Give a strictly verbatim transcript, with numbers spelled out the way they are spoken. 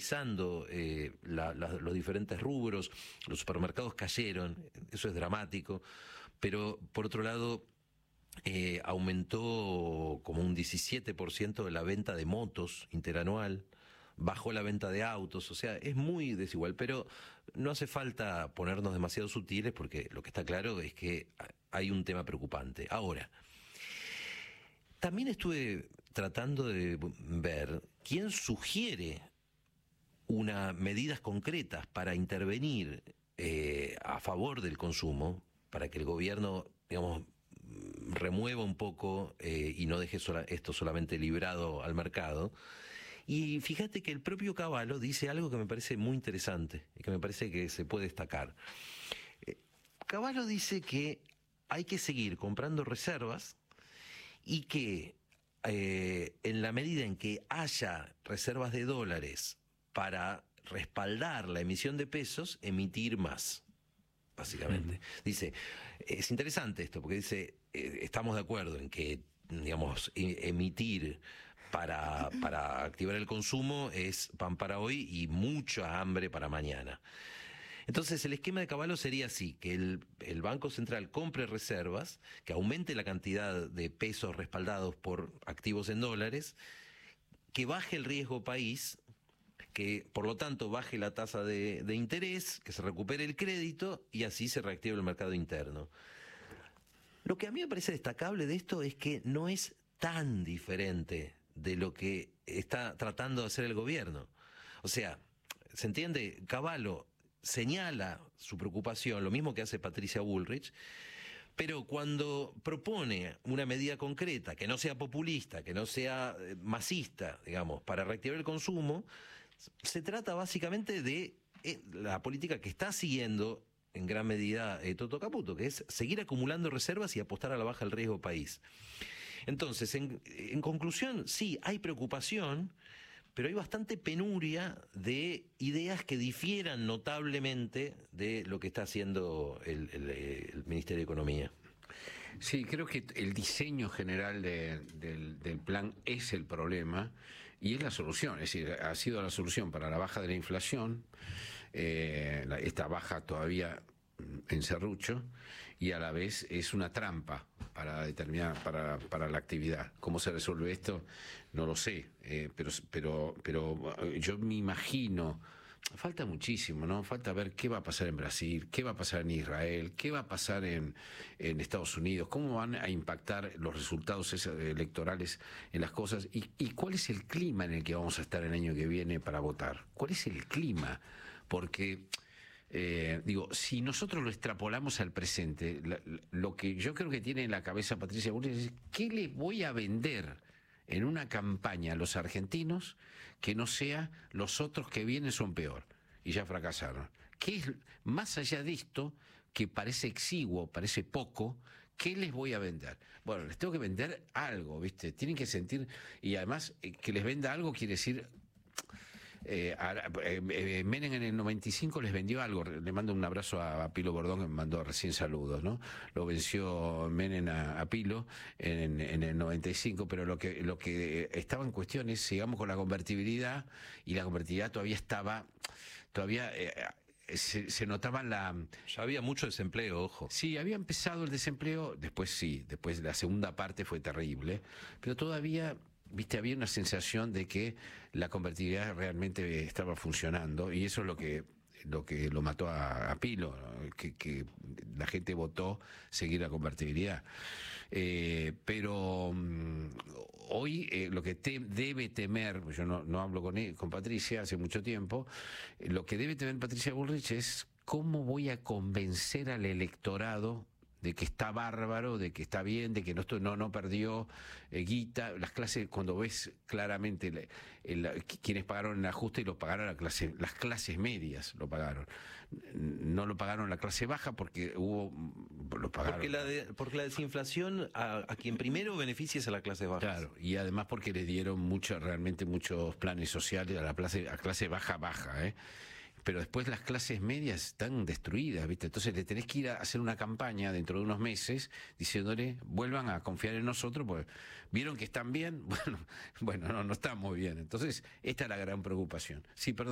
dolarizando eh, la, la, los diferentes rubros, los supermercados cayeron, eso es dramático, pero por otro lado eh, aumentó como un diecisiete por ciento de la venta de motos interanual, bajó la venta de autos, o sea, es muy desigual, pero no hace falta ponernos demasiado sutiles porque lo que está claro es que hay un tema preocupante. Ahora, también estuve tratando de ver quién sugiere unas medidas concretas para intervenir eh, a favor del consumo, para que el gobierno, digamos, remueva un poco eh, y no deje sola, esto solamente librado al mercado. Y fíjate que el propio Cavallo dice algo que me parece muy interesante y que me parece que se puede destacar. Eh, Cavallo dice que hay que seguir comprando reservas y que eh, en la medida en que haya reservas de dólares para respaldar la emisión de pesos, emitir más, básicamente. Uh-huh. Dice, es interesante esto, porque dice, eh, estamos de acuerdo en que, digamos, emitir para, para activar el consumo es pan para hoy y mucha hambre para mañana. Entonces el esquema de Cavallo sería así, que el, el Banco Central compre reservas, que aumente la cantidad de pesos respaldados por activos en dólares, que baje el riesgo país, que por lo tanto baje la tasa de, de interés, que se recupere el crédito y así se reactive el mercado interno. Lo que a mí me parece destacable de esto es que no es tan diferente de lo que está tratando de hacer el gobierno. O sea, ¿se entiende? Cavallo señala su preocupación, lo mismo que hace Patricia Bullrich, pero cuando propone una medida concreta, que no sea populista, que no sea masista, digamos, para reactivar el consumo, se trata básicamente de eh, la política que está siguiendo en gran medida eh, Toto Caputo, que es seguir acumulando reservas y apostar a la baja del riesgo país. Entonces, en, en conclusión, sí, hay preocupación, pero hay bastante penuria de ideas que difieran notablemente de lo que está haciendo el, el, el Ministerio de Economía. Sí, creo que el diseño general de, del, del plan es el problema y es la solución, es decir, ha sido la solución para la baja de la inflación, eh, la, esta baja todavía en serrucho, y a la vez es una trampa para determinar para para la actividad. ¿Cómo se resuelve esto? No lo sé, eh, pero pero pero yo me imagino, falta muchísimo, ¿no? Falta ver qué va a pasar en Brasil, qué va a pasar en Israel, qué va a pasar en, en Estados Unidos, cómo van a impactar los resultados electorales en las cosas, y, y cuál es el clima en el que vamos a estar el año que viene para votar. ¿Cuál es el clima? Porque Eh, digo, si nosotros lo extrapolamos al presente, la, lo que yo creo que tiene en la cabeza Patricia Bullrich es ¿qué les voy a vender en una campaña a los argentinos que no sea los otros que vienen son peor y ya fracasaron? ¿Qué es, más allá de esto, que parece exiguo, parece poco, qué les voy a vender? Bueno, les tengo que vender algo, ¿viste? Tienen que sentir, y además eh, que les venda algo quiere decir... Eh, eh, eh, Menem en el noventa y cinco les vendió algo. Le mando un abrazo a, a Pilo Bordón, que me mandó recién saludos, ¿no? Lo venció Menem a, a Pilo en, en el noventa y cinco, pero lo que lo que estaba en cuestión es, sigamos con la convertibilidad, y la convertibilidad todavía estaba, todavía eh, se, se notaba la... Ya había mucho desempleo, ojo. Sí, había empezado el desempleo, después sí, después la segunda parte fue terrible, pero todavía... Viste, había una sensación de que la convertibilidad realmente estaba funcionando, y eso es lo que lo que lo mató a, a Pilo, ¿no? que, que la gente votó seguir la convertibilidad. Eh, pero um, hoy eh, lo que te, debe temer, yo no, no hablo con, él, con Patricia hace mucho tiempo, eh, lo que debe temer Patricia Bullrich es cómo voy a convencer al electorado de que está bárbaro, de que está bien, de que no esto, no no perdió eh, guita. Las clases, cuando ves claramente el, el, quienes pagaron el ajuste, y lo pagaron la clase, las clases medias lo pagaron. No lo pagaron la clase baja porque hubo lo pagaron. Porque la de, porque la desinflación a, a quien primero beneficia es a la clase baja. Claro, y además porque le dieron mucho, realmente muchos planes sociales a la clase, a clase baja baja, ¿eh? Pero después las clases medias están destruidas, ¿viste? Entonces le tenés que ir a hacer una campaña dentro de unos meses diciéndole, vuelvan a confiar en nosotros, porque vieron que están bien, bueno, bueno, no, no estamos bien. Entonces, esta es la gran preocupación. Sí, perdón.